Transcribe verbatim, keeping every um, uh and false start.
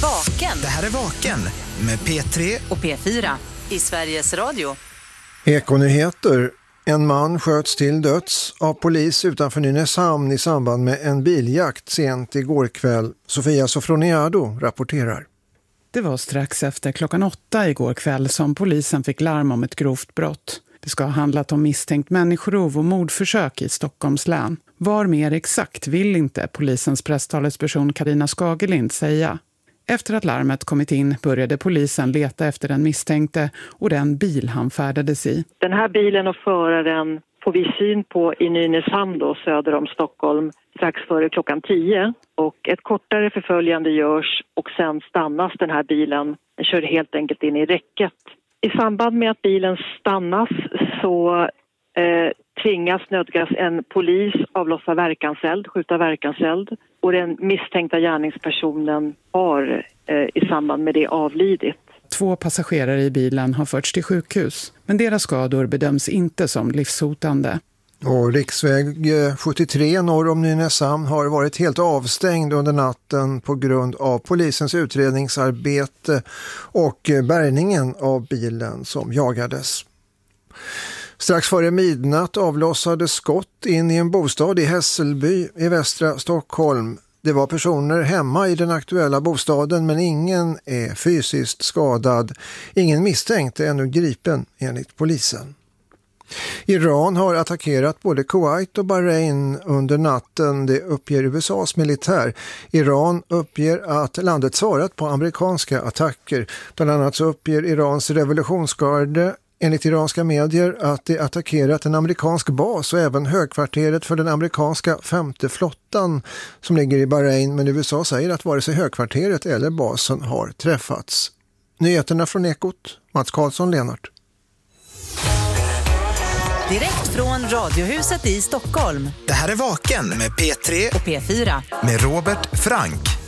Vaken. Det här är Vaken med P tre och P fyra i Sveriges Radio. Ekonyheter. En man sköts till döds av polis utanför Nynäshamn i samband med en biljakt sent igår kväll. Sofia Sofroniado rapporterar. Det var strax efter klockan åtta igår kväll som polisen fick larm om ett grovt brott. Det ska ha handlat om misstänkt människorov och mordförsök i Stockholms län. Var mer exakt vill inte polisens presstalesperson Carina Skagelind säga. Efter att larmet kommit in började polisen leta efter den misstänkte och den bil han färdades i. Den här bilen och föraren får vi syn på i Nynäshamn då, söder om Stockholm strax före klockan tio. Och ett kortare förföljande görs och sen stannas den här bilen. Den kör helt enkelt in i räcket. I samband med att bilen stannas så eh, tvingas nödgas en polis avlossa verkanseld, skjuta verkanseld. Och den misstänkta gärningspersonen har eh, i samband med det avlidit. Två passagerare i bilen har förts till sjukhus, men deras skador bedöms inte som livshotande. Och riksväg sjuttiotre norr om Nynäshamn har varit helt avstängd under natten på grund av polisens utredningsarbete och bärgningen av bilen som jagades. Strax före midnatt avlossades skott in i en bostad i Hässelby i västra Stockholm. Det var personer hemma i den aktuella bostaden men ingen är fysiskt skadad. Ingen misstänkt är ännu gripen enligt polisen. Iran har attackerat både Kuwait och Bahrain under natten, det uppger U S A:s militär. Iran uppger att landet svarat på amerikanska attacker. Bland annat så uppger Irans revolutionsgarde enligt iranska medier att det attackerat en amerikansk bas och även högkvarteret för den amerikanska femte flottan som ligger i Bahrain, men U S A säger att vare sig högkvarteret eller basen har träffats. Nyheterna från Ekot, Mats Karlsson, Lennart. Direkt från Radiohuset i Stockholm. Det här är Vaken med P tre och P fyra med Robert Frank.